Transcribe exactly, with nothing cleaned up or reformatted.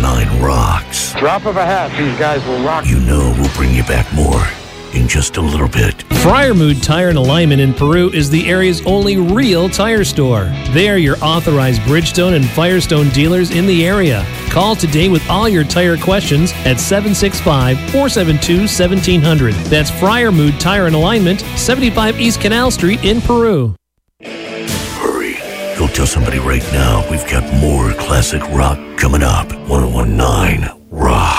nine rocks. Drop of a hat, these guys will rock. You know we'll bring you back more in just a little bit. Friarmood Tire and Alignment in Peru is the area's only real tire store. They are your authorized Bridgestone and Firestone dealers in the area. Call today with all your tire questions at seven six five, four seven two, one seven zero zero. That's Friarmood Tire and Alignment, seventy-five East Canal Street in Peru. Hurry. Go tell somebody right now we've got more classic rock coming up. ten nineteen Rock.